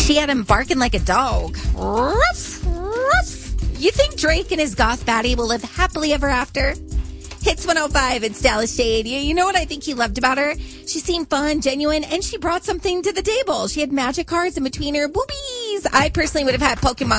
She had him barking like a dog. Ruff, ruff. You think Drake and his goth baddie will live happily ever after? Hits 105 in Dallas Shade. You know what I think he loved about her? She seemed fun, genuine, and she brought something to the table. She had magic cards in between her boobies. I personally would have had Pokemon